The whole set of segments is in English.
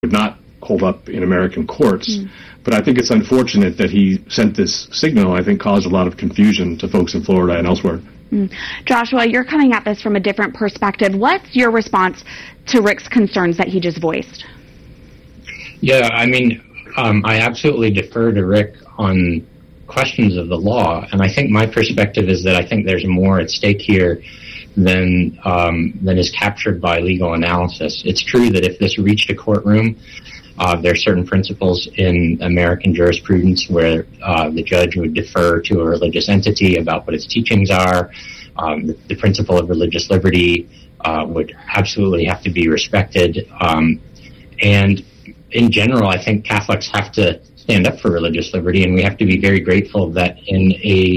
not hold up in American courts. But I think it's unfortunate that he sent this signal. I think caused a lot of confusion to folks in Florida and elsewhere. Joshua, you're coming at this from a different perspective. What's your response to Rick's concerns that he just voiced? Yeah, I mean, I absolutely defer to Rick on questions of the law, and I think my perspective is that I think there's more at stake here than is captured by legal analysis. It's true that if this reached a courtroom, there are certain principles in American jurisprudence where the judge would defer to a religious entity about what its teachings are. The principle of religious liberty would absolutely have to be respected. And in general, I think Catholics have to stand up for religious liberty, and we have to be very grateful that in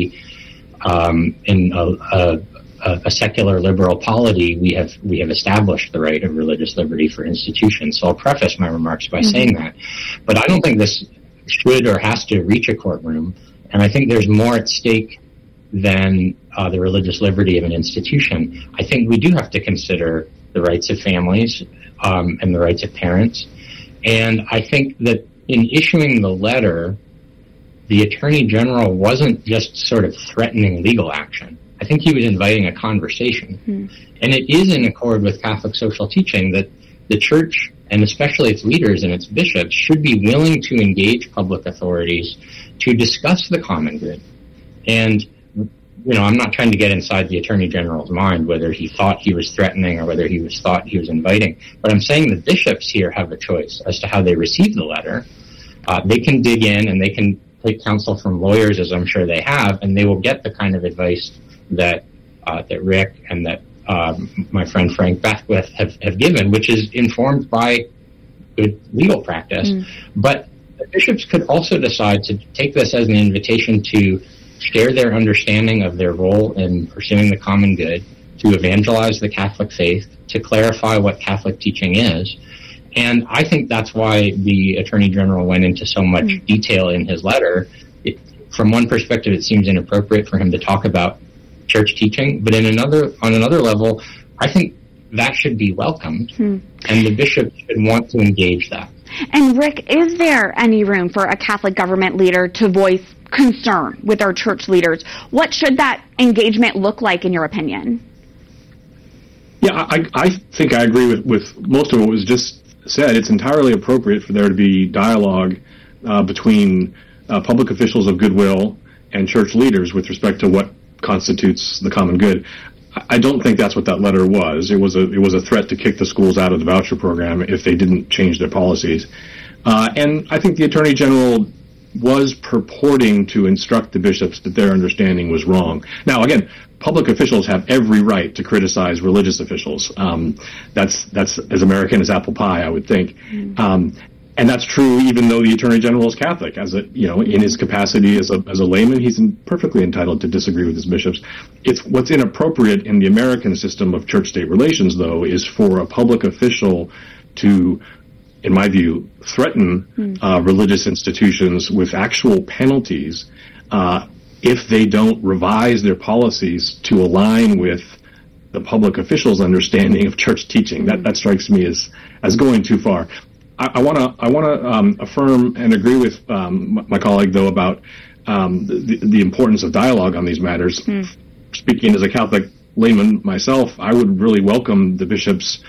a secular liberal polity, we have established the right of religious liberty for institutions. So I'll preface my remarks by saying that. But I don't think this should or has to reach a courtroom, and I think there's more at stake than the religious liberty of an institution. I think we do have to consider the rights of families and the rights of parents. And I think that in issuing the letter, the Attorney General wasn't just sort of threatening legal action. I think he was inviting a conversation. And it is in accord with Catholic social teaching that the Church, and especially its leaders and its bishops, should be willing to engage public authorities to discuss the common good. And, you know, I'm not trying to get inside the Attorney General's mind, whether he thought he was threatening or whether he thought he was inviting. But I'm saying the bishops here have a choice as to how they receive the letter. They can dig in and they can take counsel from lawyers, as I'm sure they have, and they will get the kind of advice that Rick and that my friend Frank Beckwith have given, which is informed by good legal practice. But the bishops could also decide to take this as an invitation to share their understanding of their role in pursuing the common good, to evangelize the Catholic faith, to clarify what Catholic teaching is. And I think that's why the Attorney General went into so much detail in his letter. From one perspective, it seems inappropriate for him to talk about church teaching, but on another level, I think that should be welcomed, and the bishop should want to engage that. And Rick, is there any room for a Catholic government leader to voice concern with our church leaders? What should that engagement look like, in your opinion? Yeah, I think I agree with most of what was just said. It's entirely appropriate for there to be dialogue between public officials of goodwill and church leaders with respect to what constitutes the common good. I don't think that's what that letter was. It was a threat to kick the schools out of the voucher program if they didn't change their policies. And I think the Attorney General was purporting to instruct the bishops that their understanding was wrong. Now, again, public officials have every right to criticize religious officials. That's as American as apple pie, I would think. And that's true even though the Attorney General is Catholic. In his capacity as a layman, he's perfectly entitled to disagree with his bishops. It's what's inappropriate in the American system of church-state relations, though, is for a public official to, in my view, threaten religious institutions with actual penalties if they don't revise their policies to align with the public official's understanding of church teaching. That strikes me as going too far. I want to affirm and agree with my colleague, though, about the importance of dialogue on these matters. Speaking as a Catholic layman myself, I would really welcome the bishops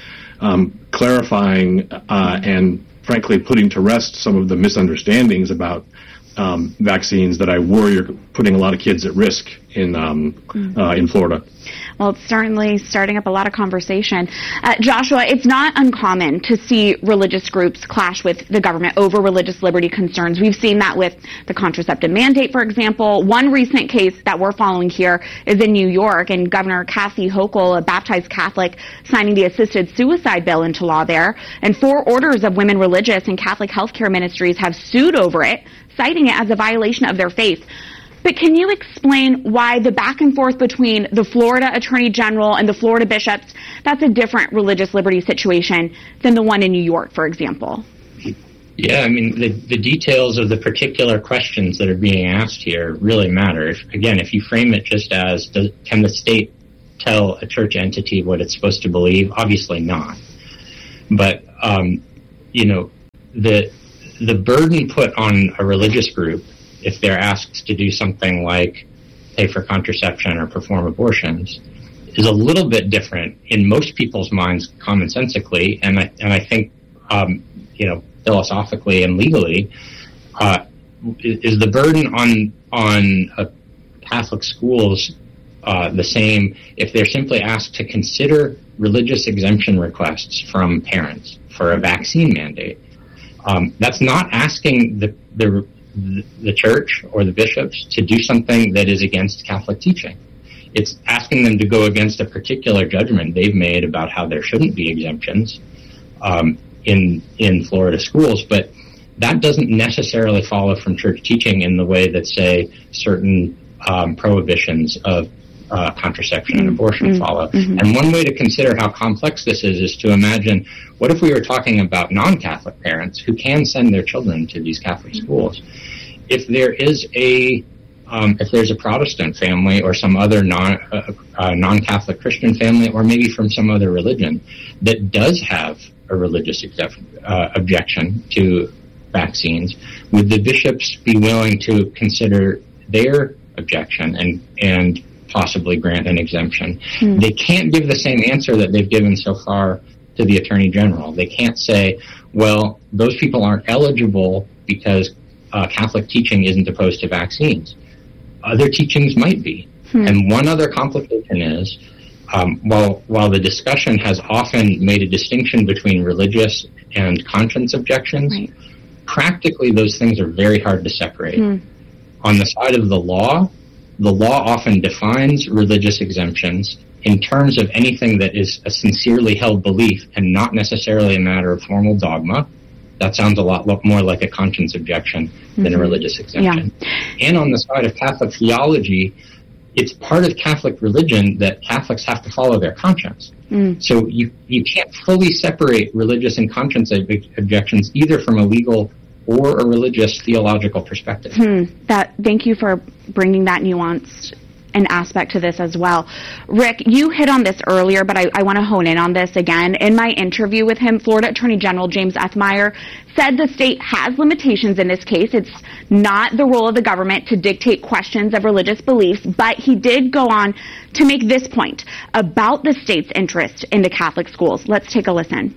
clarifying and, frankly, putting to rest some of the misunderstandings about vaccines that I worry are putting a lot of kids at risk in Florida. Well, it's certainly starting up a lot of conversation. Joshua, it's not uncommon to see religious groups clash with the government over religious liberty concerns. We've seen that with the contraceptive mandate, for example. One recent case that we're following here is in New York, and Governor Kathy Hochul, a baptized Catholic, signing the assisted suicide bill into law there. And 4 orders of women religious and Catholic healthcare ministries have sued over it, citing it as a violation of their faith. But can you explain why the back and forth between the Florida Attorney General and the Florida bishops, that's a different religious liberty situation than the one in New York, for example? Yeah, I mean, the details of the particular questions that are being asked here really matter. If you frame it just as, can the state tell a church entity what it's supposed to believe? Obviously not. But, the burden put on a religious group if they're asked to do something like pay for contraception or perform abortions is a little bit different in most people's minds commonsensically, and I think philosophically and legally is the burden on Catholic schools the same if they're simply asked to consider religious exemption requests from parents for a vaccine mandate. That's not asking the church or the bishops to do something that is against Catholic teaching. It's asking them to go against a particular judgment they've made about how there shouldn't be exemptions in Florida schools, but that doesn't necessarily follow from church teaching in the way that, say, certain prohibitions of contraception and abortion follow. And one way to consider how complex this is to imagine, what if we were talking about non-Catholic parents who can send their children to these Catholic schools? If there is if there's a Protestant family or some other non-Catholic Christian family, or maybe from some other religion that does have a religious objection to vaccines, would the bishops be willing to consider their objection and possibly grant an exemption? They can't give the same answer that they've given so far to the Attorney General. They can't say, well, those people aren't eligible because Catholic teaching isn't opposed to vaccines. Other teachings might be. And one other complication is, while the discussion has often made a distinction between religious and conscience objections, practically those things are very hard to separate. On the side of the law often defines religious exemptions in terms of anything that is a sincerely held belief and not necessarily a matter of formal dogma. That sounds a lot more like a conscience objection than a religious exemption. And on the side of Catholic theology, it's part of Catholic religion that Catholics have to follow their conscience. So you can't fully separate religious and conscience objections either from a legal or a religious theological perspective. Thank you for bringing that nuance and aspect to this as well. Rick, you hit on this earlier, but I want to hone in on this again. In my interview with him, Florida Attorney General James Ethmeyer said the state has limitations in this case. It's not the role of the government to dictate questions of religious beliefs, but he did go on to make this point about the state's interest in the Catholic schools. Let's take a listen.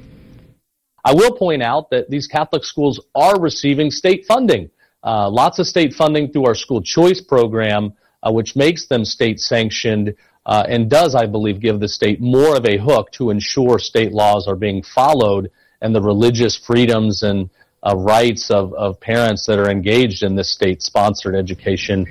I will point out that these Catholic schools are receiving state funding, lots of state funding through our school choice program, which makes them state-sanctioned and does, I believe, give the state more of a hook to ensure state laws are being followed and the religious freedoms and rights of parents that are engaged in this state-sponsored education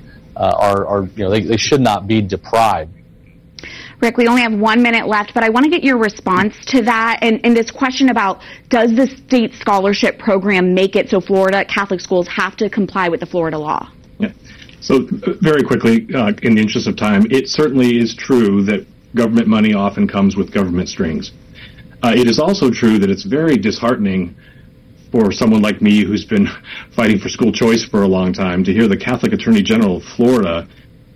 they should not be deprived. Rick, we only have 1 minute left, but I want to get your response to that and this question about, does the state scholarship program make it so Florida Catholic schools have to comply with the Florida law? So very quickly, in the interest of time, it certainly is true that government money often comes with government strings. It is also true that it's very disheartening for someone like me who's been fighting for school choice for a long time to hear the Catholic Attorney General of Florida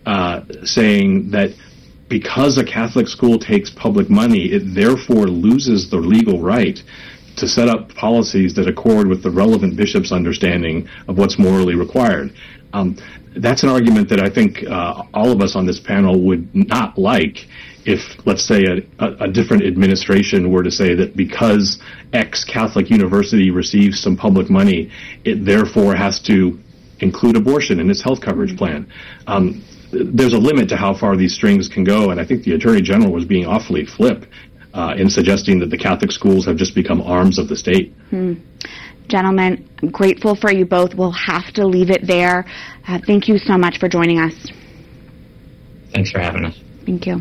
saying that because a Catholic school takes public money, it therefore loses the legal right to set up policies that accord with the relevant bishop's understanding of what's morally required. That's an argument that I think all of us on this panel would not like if, let's say, a different administration were to say that because X Catholic university receives some public money, it therefore has to include abortion in its health coverage plan. There's a limit to how far these strings can go, and I think the Attorney General was being awfully flip in suggesting that the Catholic schools have just become arms of the state. Gentlemen, I'm grateful for you both. We'll have to leave it there. Thank you so much for joining us. Thanks for having us. Thank you.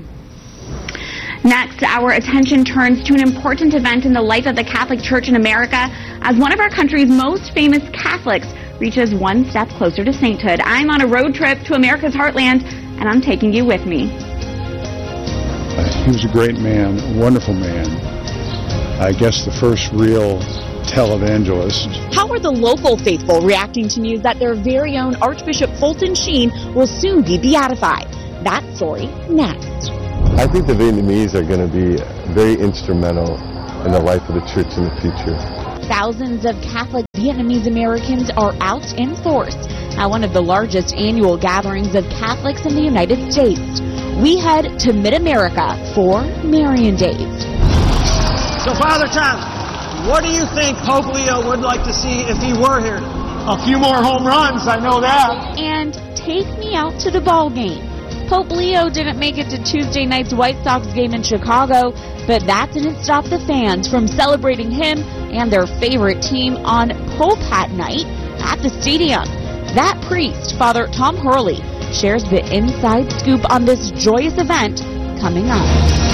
Next, our attention turns to an important event in the life of the Catholic Church in America as one of our country's most famous Catholics reaches one step closer to sainthood. I'm on a road trip to America's heartland, and I'm taking you with me. He was a great man, a wonderful man. I guess the first real televangelist. How are the local faithful reacting to news that their very own Archbishop Fulton Sheen will soon be beatified? That story next. I think the Vietnamese are going to be very instrumental in the life of the church in the future. thousands of Catholic Vietnamese Americans are out in force at one of the largest annual gatherings of Catholics in the United States. We head to Mid-America for Marian Days. So, Father Tom, what do you think Pope Leo would like to see if he were here? A few more home runs, I know that. And take me out to the ball game. Pope Leo didn't make it to Tuesday night's White Sox game in Chicago, but that didn't stop the fans from celebrating him and their favorite team on Pope Hat Night at the stadium. That priest, Father Tom Hurley, shares the inside scoop on this joyous event coming up.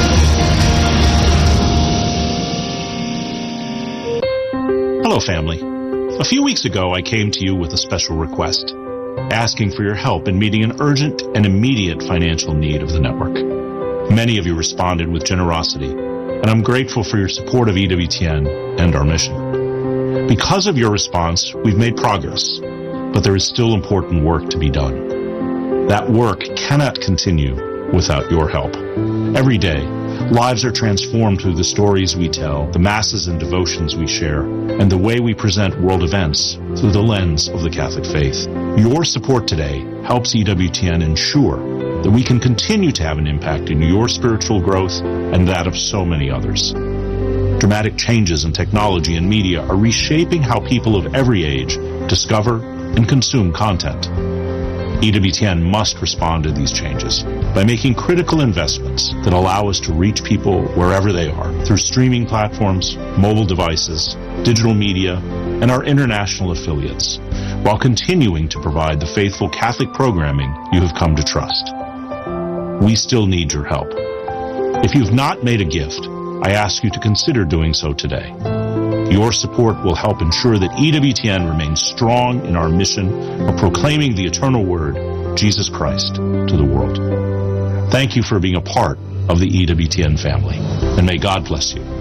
Hello, family. A few weeks ago, I came to you with a special request, asking for your help in meeting an urgent and immediate financial need of the network. Many of you responded with generosity, and I'm grateful for your support of EWTN and our mission. Because of your response, we've made progress, but there is still important work to be done. That work cannot continue without your help. Every day, lives are transformed through the stories we tell, the masses and devotions we share, and the way we present world events through the lens of the Catholic faith. Your support today helps EWTN ensure that we can continue to have an impact in your spiritual growth and that of so many others. Dramatic changes in technology and media are reshaping how people of every age discover and consume content. EWTN must respond to these changes by making critical investments that allow us to reach people wherever they are through streaming platforms, mobile devices, digital media, and our international affiliates, while continuing to provide the faithful Catholic programming you have come to trust. We still need your help. If you've not made a gift, I ask you to consider doing so today. Your support will help ensure that EWTN remains strong in our mission of proclaiming the eternal word, Jesus Christ, to the world. Thank you for being a part of the EWTN family, and may God bless you.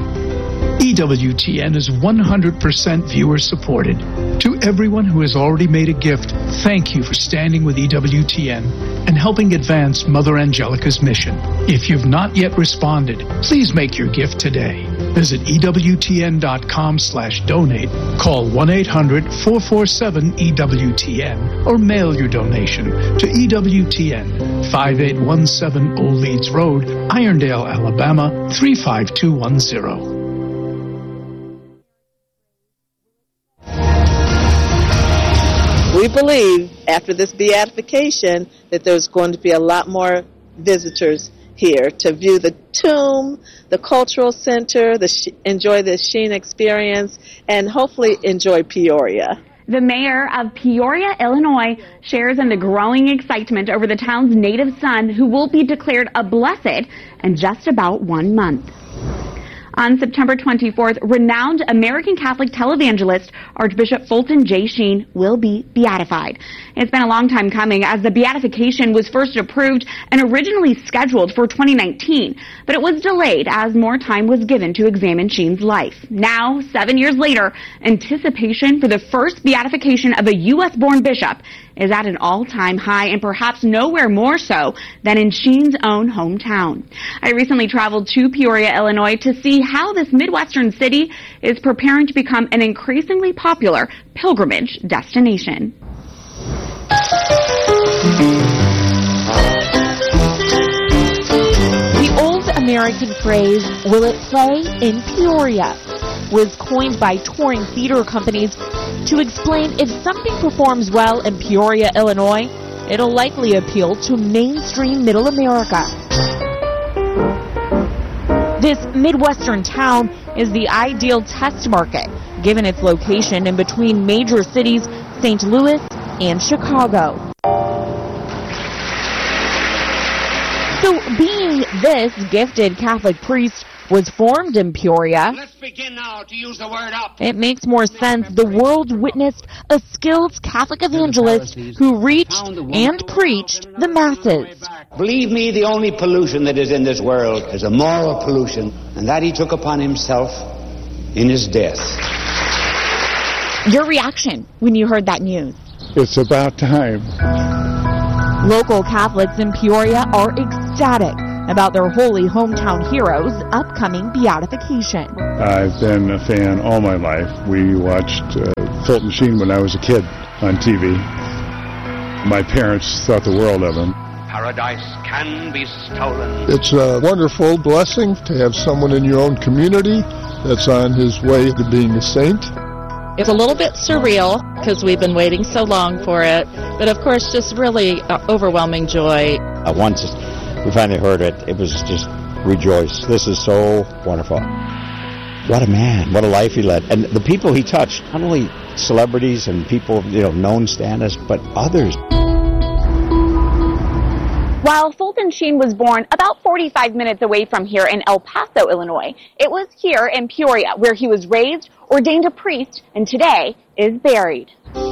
EWTN is 100% viewer supported. To everyone who has already made a gift, thank you for standing with EWTN and helping advance Mother Angelica's mission. If you've not yet responded, please make your gift today. Visit EWTN.com/donate, call 1-800-447-EWTN, or mail your donation to EWTN, 5817 Old Leeds Road, Irondale, Alabama, 35210. We believe after this beatification that there's going to be a lot more visitors here to view the tomb, the cultural center, enjoy the Sheen experience, and hopefully enjoy Peoria. The mayor of Peoria, Illinois, shares in the growing excitement over the town's native son, who will be declared a blessed in just about 1 month. On September 24th, renowned American Catholic televangelist Archbishop Fulton J. Sheen will be beatified. It's been a long time coming, as the beatification was first approved and originally scheduled for 2019, but it was delayed as more time was given to examine Sheen's life. Now, 7 years later, anticipation for the first beatification of a U.S.-born bishop is at an all-time high, and perhaps nowhere more so than in Sheen's own hometown. I recently traveled to Peoria, Illinois, to see how this Midwestern city is preparing to become an increasingly popular pilgrimage destination. The old American phrase, "Will it play in Peoria?" was coined by touring theater companies to explain if something performs well in Peoria, Illinois, it'll likely appeal to mainstream Middle America. This Midwestern town is the ideal test market, given its location in between major cities St. Louis and Chicago. So being this gifted Catholic priest was formed in Peoria, let's begin now to use the word up. It makes more sense the world witnessed a skilled Catholic evangelist who reached and preached the masses. Believe me, the only pollution that is in this world is a moral pollution, and that he took upon himself in his death. Your reaction when you heard that news? It's about time. Local Catholics in Peoria are ecstatic. about their holy hometown hero's upcoming beatification. I've been a fan all my life. We watched Fulton Sheen when I was a kid on TV. My parents thought the world of him. Paradise can be stolen. It's a wonderful blessing to have someone in your own community that's on his way to being a saint. It's a little bit surreal because we've been waiting so long for it, but of course just really overwhelming joy. Once we finally heard it, it was just rejoice. This is so wonderful. What a man, what a life he led. And the people he touched, not only celebrities and people, known status, but others. While Fulton Sheen was born about 45 minutes away from here in El Paso, Illinois, it was here in Peoria where he was raised, ordained a priest, and today is buried.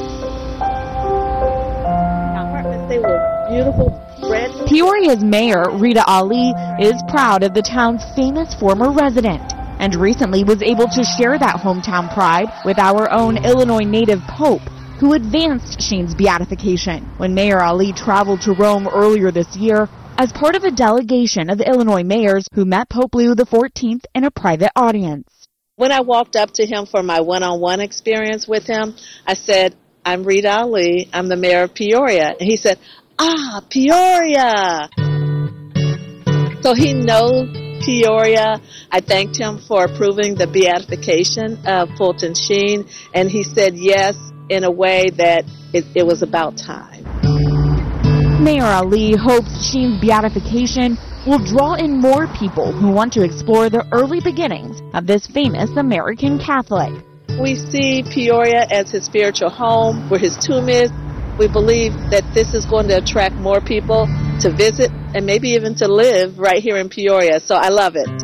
They were beautiful. Peoria's mayor, Rita Ali, is proud of the town's famous former resident and recently was able to share that hometown pride with our own Illinois native Pope, who advanced Sheen's beatification when Mayor Ali traveled to Rome earlier this year as part of a delegation of Illinois mayors who met Pope Leo XIV in a private audience. When I walked up to him for my one-on-one experience with him, I said, "I'm Rita Ali. I'm the mayor of Peoria." And he said, Peoria. So he knows Peoria. I thanked him for approving the beatification of Fulton Sheen, and he said yes in a way that it was about time. Mayor Ali hopes Sheen's beatification will draw in more people who want to explore the early beginnings of this famous American Catholic. We see Peoria as his spiritual home, where his tomb is. We believe that this is going to attract more people to visit and maybe even to live right here in Peoria. So I love it.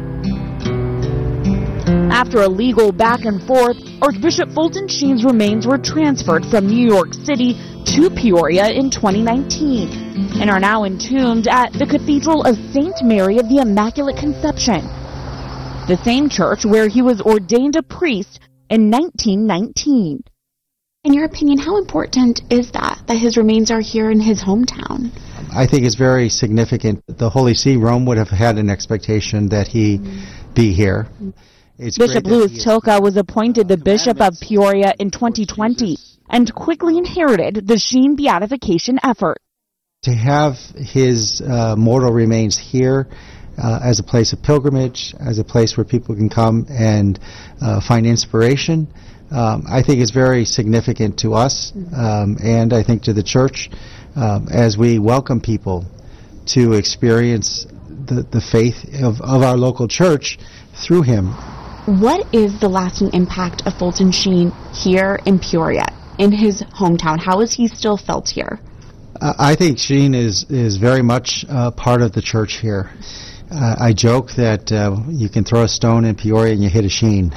After a legal back and forth, Archbishop Fulton Sheen's remains were transferred from New York City to Peoria in 2019 and are now entombed at the Cathedral of St. Mary of the Immaculate Conception, the same church where he was ordained a priest in 1919. In your opinion, how important is that his remains are here in his hometown? I think it's very significant. The Holy See, Rome, would have had an expectation that he be here. Bishop Louis Tilka was appointed the Bishop of Peoria in 2020 and quickly inherited the Sheen beatification effort. To have his mortal remains here as a place of pilgrimage, as a place where people can come and find inspiration, I think is very significant to us and I think to the church as we welcome people to experience the faith of our local church through him. What is the lasting impact of Fulton Sheen here in Peoria, in his hometown? How is he still felt here? I think Sheen is very much part of the church here. I joke that you can throw a stone in Peoria and you hit a Sheen.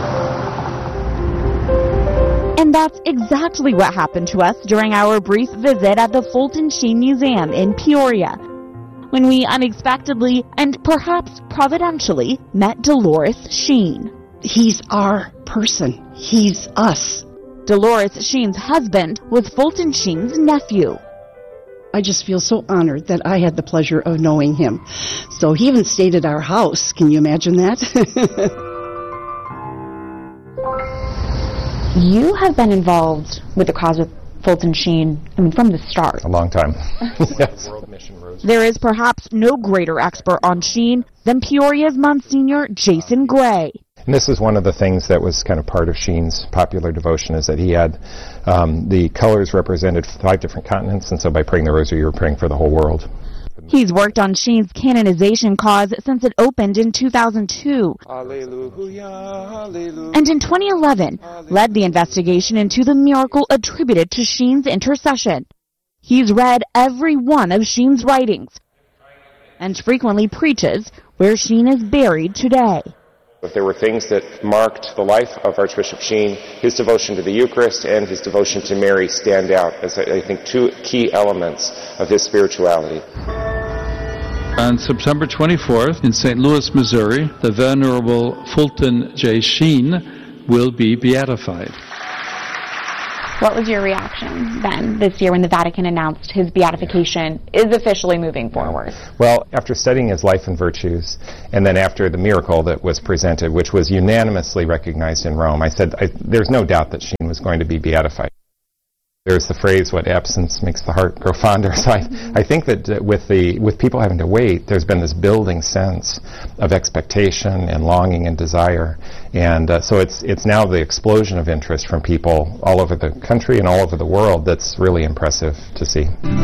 And that's exactly what happened to us during our brief visit at the Fulton Sheen Museum in Peoria, when we unexpectedly and perhaps providentially met Dolores Sheen. He's our person. He's us. Dolores Sheen's husband was Fulton Sheen's nephew. I just feel so honored that I had the pleasure of knowing him. So he even stayed at our house. Can you imagine that? You have been involved with the cause of Fulton Sheen, from the start. A long time. Yes. There is perhaps no greater expert on Sheen than Peoria's Monsignor Jason Gray. And this is one of the things that was kind of part of Sheen's popular devotion, is that he had the colors represented 5 different continents, and so by praying the rosary, you were praying for the whole world. He's worked on Sheen's canonization cause since it opened in 2002. Alleluia, alleluia. And in 2011, led the investigation into the miracle attributed to Sheen's intercession. He's read every one of Sheen's writings and frequently preaches where Sheen is buried today. If there were things that marked the life of Archbishop Sheen, his devotion to the Eucharist and his devotion to Mary stand out as, I think, 2 key elements of his spirituality. On September 24th in St. Louis, Missouri, the Venerable Fulton J. Sheen will be beatified. What was your reaction then this year when the Vatican announced his beatification is officially moving forward? Well, after studying his life and virtues, and then after the miracle that was presented, which was unanimously recognized in Rome, I said there's no doubt that Sheen was going to be beatified. There's the phrase, what absence makes the heart grow fonder. So I think that with people having to wait, there's been this building sense of expectation and longing and desire. And so it's now the explosion of interest from people all over the country and all over the world that's really impressive to see.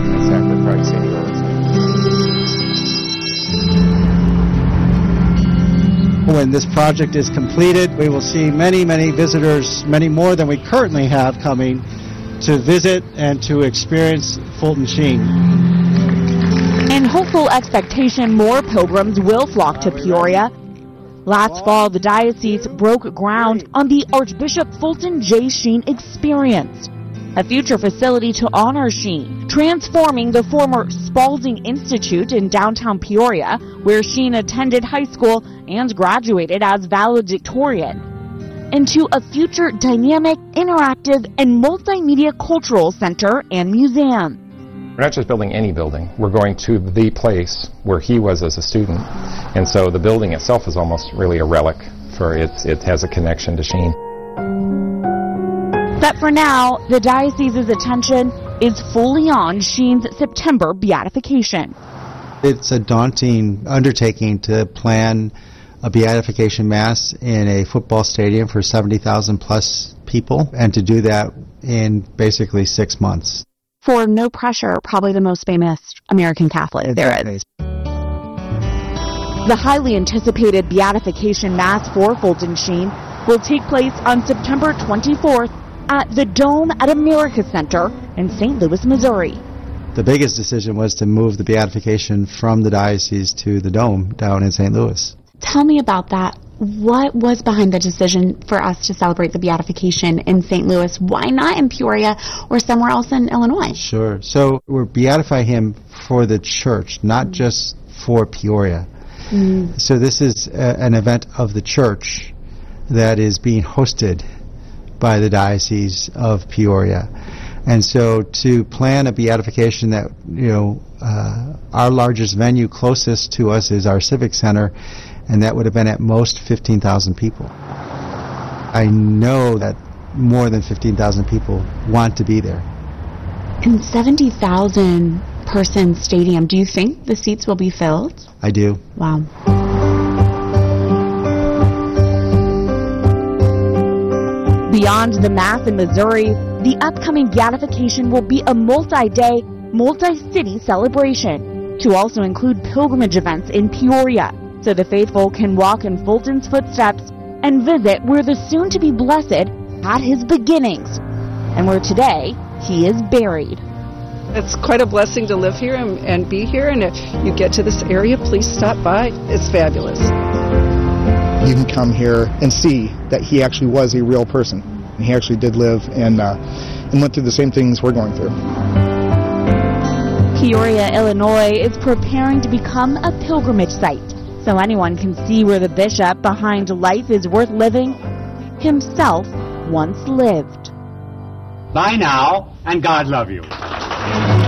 When this project is completed, we will see many, many visitors, many more than we currently have coming to visit and to experience Fulton Sheen. In hopeful expectation, more pilgrims will flock to Peoria. Last fall, the diocese broke ground on the Archbishop Fulton J. Sheen Experience, a future facility to honor Sheen, transforming the former Spalding Institute in downtown Peoria, where Sheen attended high school and graduated as valedictorian, into a future dynamic, interactive, and multimedia cultural center and museum. We're not just building any building. We're going to the place where he was as a student. And so the building itself is almost really a relic for it has a connection to Sheen. But for now, the diocese's attention is fully on Sheen's September beatification. It's a daunting undertaking to plan a beatification mass in a football stadium for 70,000 plus people, and to do that in basically 6 months. For No Pressure, probably the most famous American Catholic there is. The highly anticipated beatification mass for Fulton Sheen will take place on September 24th at the Dome at America Center in St. Louis, Missouri. The biggest decision was to move the beatification from the diocese to the Dome down in St. Louis. Tell me about that. What was behind the decision for us to celebrate the beatification in St. Louis? Why not in Peoria or somewhere else in Illinois? Sure. So we're beatifying him for the church, not just for Peoria. So this is an event of the church that is being hosted by the Diocese of Peoria. And so to plan a beatification that, our largest venue closest to us is our Civic Center, and that would have been at most 15,000 people. I know that more than 15,000 people want to be there. In 70,000 person stadium, do you think the seats will be filled? I do. Wow. Beyond the Mass in Missouri, the upcoming beatification will be a multi-day, multi-city celebration to also include pilgrimage events in Peoria, so the faithful can walk in Fulton's footsteps and visit where the soon-to-be blessed had his beginnings, and where today he is buried. It's quite a blessing to live here and be here, and if you get to this area, please stop by. It's fabulous. You can come here and see that he actually was a real person. He actually did live and went through the same things we're going through. Peoria, Illinois is preparing to become a pilgrimage site, so anyone can see where the bishop behind Life is Worth Living himself once lived. Bye now, and God love you.